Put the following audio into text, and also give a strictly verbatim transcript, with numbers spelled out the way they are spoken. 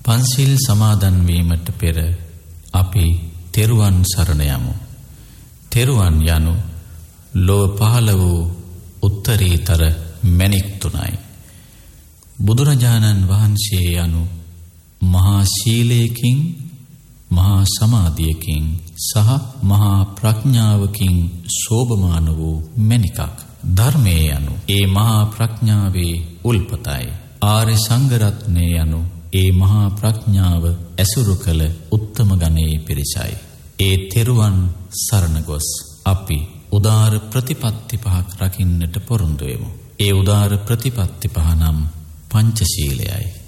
පන්සිල් සමාදන් වීමට පෙර අපි තෙරුවන් සරණ යමු. තෙරුවන් යනු ලොව පහළ වූ උත්තරීතර මැණික් තුනයි. බුදුරජාණන් වහන්සේ යනු මහා ශීලයකින්, මහා සමාධියකින් සහ මහා ප්‍රඥාවකින් සෝභමාන වූ මැණිකක්. ධර්මයේ යනු ඒ මහා ප්‍රඥාවේ උල්පතයි. ආර්ය සංඝ රත්නය යනු ඒ මහා ප්‍රඥාව ඇසුරු කළ උත්තම ගණයේ පිරිසයි. ඒ තෙරුවන් සරණ ගොස් අපි උදාර ප්‍රතිපත්ති පහක් රකින්නට පොරොන්දු වෙමු. ඒ උදාර ප්‍රතිපත්ති පහ නම් පංචශීලයයි.